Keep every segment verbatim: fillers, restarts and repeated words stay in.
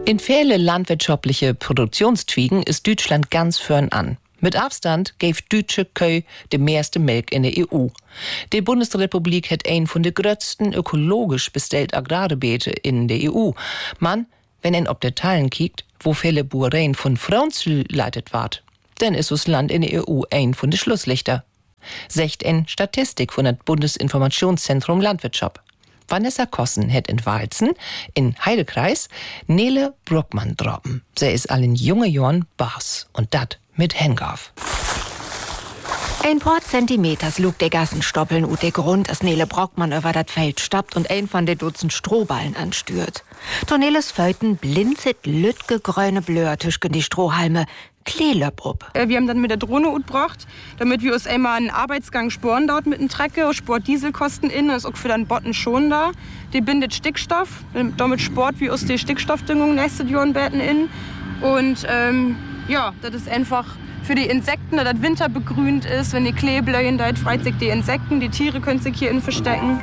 In viele landwirtschaftliche Produktionszweigen ist Deutschland ganz fern an. Mit Abstand gibt deutsche Kühe die meiste Milch in der E U. Die Bundesrepublik hat einen von den größten ökologisch bestellten Agrargebiete in der E U. Man, wenn ein ob Details kiekt, wo viele Bauern von Frauen zuleitet ward, dann ist das Land in der E U ein von den Schlusslichter. Secht in Statistik von dem Bundesinformationszentrum Landwirtschaft. Vanessa Kossen hat in Walzen, in Heidekreis, Nele Brockmann droppen. Sie ist allen junge Jahren Bas und dat mit Hengauf. Ein paar Zentimeters lug der Gassenstoppeln ut der Grund, als Nele Brockmann über dat Feld stappt und ein von de Dutzend Strohballen anstürt. Torneles Feuten blinzet lütge grüne Blöhr tüschgen die Strohhalme, Kleelöpp ob. Wir haben dann mit der Drohne utbracht, damit wir uns einmal einen Arbeitsgang sporen dort mit dem Trecker, sport Dieselkosten in, das ist auch für den Botten schon da. Die bindet Stickstoff, damit sport wir uns die Stickstoffdüngung nächste Jahr beten in. Und ähm, ja, das ist einfach für die Insekten, da das Winter begrünt ist, wenn die Klee blöyen, da freut sich die Insekten, die Tiere können sich hier innen verstecken.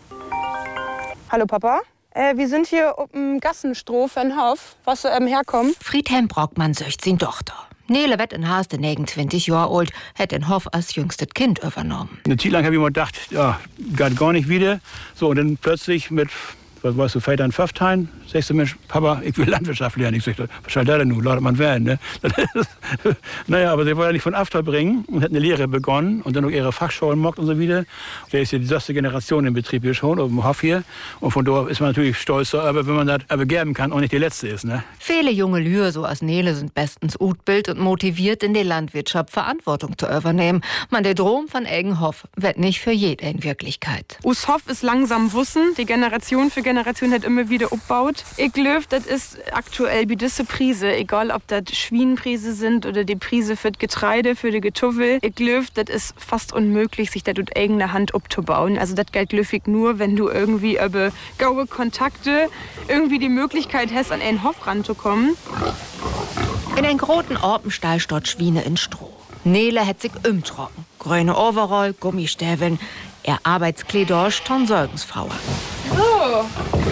Hallo Papa, äh, wir sind hier auf dem Gassenstroh von Hof, was ähm, herkommt. Friedhelm Brockmann söcht sin Tochter. Nele wird in Haas den negenundzwanzig Jahre alt, hat den Hof als jüngstes Kind übernommen. Eine Zeit lang habe ich mir gedacht, ja, geht gar nicht wieder. So, und dann plötzlich mit, was weißt du, Vätern Pfafftein, sagst du, Mensch, Papa, ich will Landwirtschaft lernen. Ich sag, was soll der denn nun? Lautet man werden, ne? Naja, aber sie wollte ja nicht von After bringen und hat eine Lehre begonnen und dann noch ihre Fachschule mockt und so wieder. Der ist ja die erste Generation im Betrieb hier schon, auf dem Hof hier. Und von dort ist man natürlich stolz, aber wenn man das begerben kann, auch nicht die letzte ist, ne? Viele junge Lühe, so als Nele, sind bestens utbild und motiviert, in der Landwirtschaft Verantwortung zu übernehmen. Man, der Drom von Eggenhof wird nicht für jeden Wirklichkeit. Us Hof ist langsam wussen, die Generation für Generation hat immer wieder aufgebaut. Ich glaube, das ist aktuell wie diese Prise, egal ob das Schwienenprise sind oder die Prise für das Getreide, für die Getuffel. Ich glaube, das ist fast unmöglich, sich das mit eigener Hand abzubauen. Also das gilt löfig nur, wenn du irgendwie über gaue Kontakte irgendwie die Möglichkeit hast, an einen Hof ranzukommen. In einen großen Orpenstall steht Schwiene in Stroh. Nele hat sich umtrocken. Grüne Overall, Gummistäveln. Er Arbeitskleidorsch, Tonsorgensfrau. So.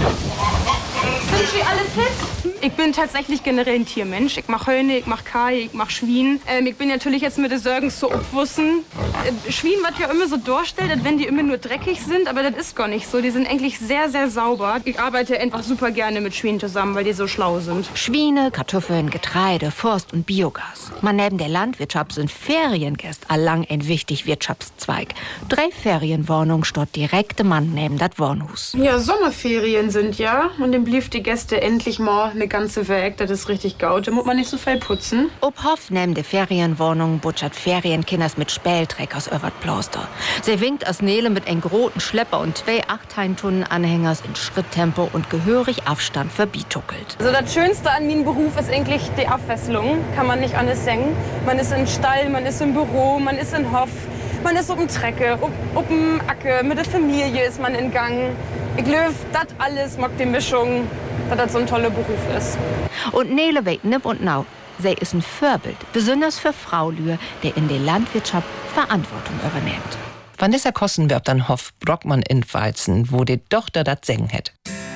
Sind Sie alle fit? Ich bin tatsächlich generell ein Tiermensch. Ich mache Höne, ich mache Kai, ich mache Schwien. Ähm, ich bin natürlich jetzt mit den Sorgens so abwussen. Äh, Schwien wird ja immer so dargestellt, als wenn die immer nur dreckig sind, aber das ist gar nicht so. Die sind eigentlich sehr, sehr sauber. Ich arbeite einfach super gerne mit Schwien zusammen, weil die so schlau sind. Schwiene, Kartoffeln, Getreide, Forst und Biogas. Man neben der Landwirtschaft sind Feriengäste allang ein wichtig Wirtschaftszweig. Drei Ferienwohnungen steht direkt im Mann neben das Wohnhaus. Ja, Sommerferien sind ja. Und dann blieb die Gäste endlich mal eine ganze Weg. Das ist richtig gaut. Da muss man nicht so viel putzen. Ob Hof neben der Ferienwohnung butschert Ferienkinders mit Spältreck aus Övertploster. Sie winkt aus Nele mit einem großen Schlepper und zwei achtheintunnen-Anhängers in Schritttempo und gehörig Abstand verbietuckelt. Also das Schönste an meinem Beruf ist eigentlich die Abwechslung. Kann man nicht anders sagen. Man ist im Stall, man ist im Büro, man ist in Hof. Man ist auf dem Trecke, auf dem Acker, mit der Familie ist man in Gang. Ich glaube, das alles mag die Mischung, dass das so ein toller Beruf ist. Und Nele weht nipp und nau. Sie ist ein Vorbild, besonders für Frau Lühr, der in der Landwirtschaft Verantwortung übernimmt. Vanessa Kossen wirbt an Hof Brockmann in Walzen, wo die Tochter das Singen hat.